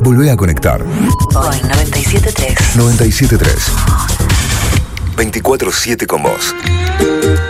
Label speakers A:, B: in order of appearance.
A: Volvé a conectar.
B: Hoy 97.3.
A: 97.3. 24/7 con vos.